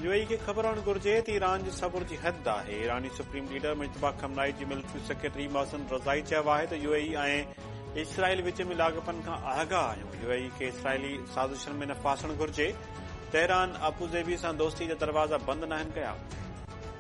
UAE खे ख़बर हुअणु घुर्जे त ईरान जी सबुर जी हद आहे। ईरानी सुप्रीम लीडर मुश्तबा खमनाई जी मिलिट्री सेक्रेटरी महसन रज़ाई चयो आहे त यूएई ऐं इसराइल विच में लाॻापनि खां आगाह आहियूं। यूएई खे इसराइली साज़िशुनि में न फासणु घुर्जे। तेहरान अबूज़ेबी सां दोस्ती जा दरवाज़ा बंदि न आहिनि कया।